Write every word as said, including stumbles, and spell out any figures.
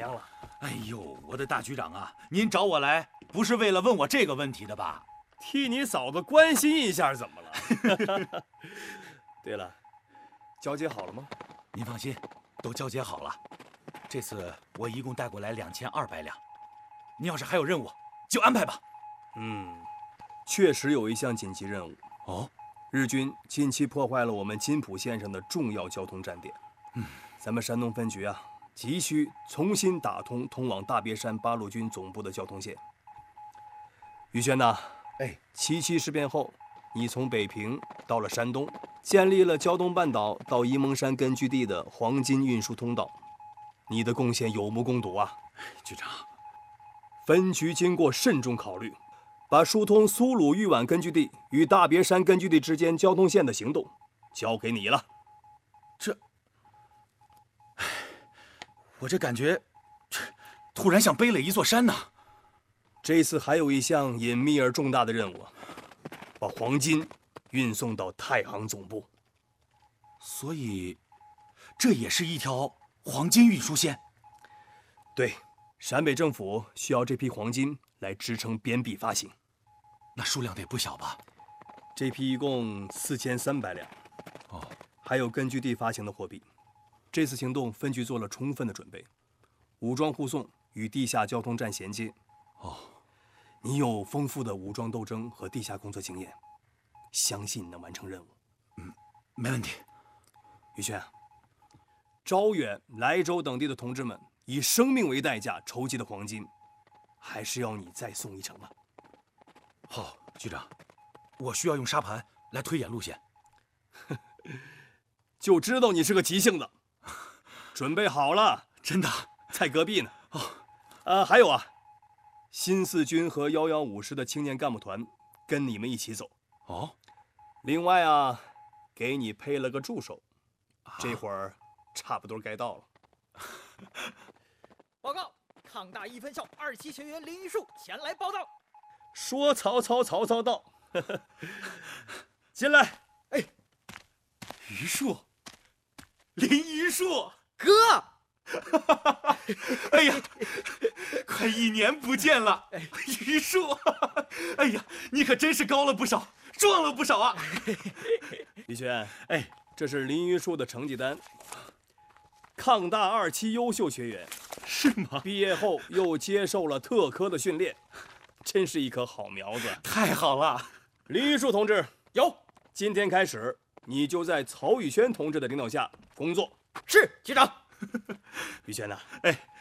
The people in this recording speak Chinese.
了。 哎呦，我的大局长啊，您找我来不是为了问我这个问题的吧？ 替你嫂子关心一下，怎么了？对了，交接好了吗？ 您放心，都交接好了。这次我一共带过来两千二百两，您要是还有任务，就安排吧。 嗯，确实有一项紧急任务。 哦， 日军近期破坏了我们金浦线上的重要交通站点。 嗯， 咱们山东分局啊，急需重新打通通往大别山八路军总部的交通线。宇轩呐， 哎， 七七事变后，你从北平到了山东，建立了胶东半岛到沂蒙山根据地的黄金运输通道，你的贡献有目共睹啊！ 局长， 分局经过慎重考虑，把疏通苏鲁豫皖根据地与大别山根据地之间交通线的行动交给你了。 这，唉，我这感觉，突然像背了一座山呐。 这次还有一项隐秘而重大的任务，把黄金运送到太行总部。 所以，这也是一条黄金运输线。 对，陕北政府需要这批黄金来支撑边币发行。 那数量得不小吧？ 这批一共四千三百两。 哦， 还有根据地发行的货币。这次行动分局做了充分的准备，武装护送与地下交通站衔接。 哦， 你有丰富的武装斗争和地下工作经验，相信你能完成任务。 嗯，没问题。 宇轩，招远、莱州等地的同志们以生命为代价筹集的黄金，还是要你再送一程了。 好，局长，我需要用沙盘来推演路线。 就知道你是个急性子。准备好了？ 真的， 在隔壁呢。 哦， 啊，还有啊。新四军和幺幺五师的青年干部团跟你们一起走。 哦， 另外啊，给你配了个助手，这会儿差不多该到了。 报告，抗大一分校二期学员林玉树前来报道。 说曹操，曹操到。进来。 哎，榆树，林榆树， 哥。 哎呀，快一年不见了，榆树，哎呀，你可真是高了不少，壮了不少啊！ 李轩， 哎， 这是林榆树的成绩单。抗大二期优秀学员， 是吗？ 毕业后又接受了特科的训练，真是一棵好苗子。 太好了， 林榆树同志， 有， 今天开始你就在曹宇轩同志的领导下工作。 是局长。 宇轩呐， 哎，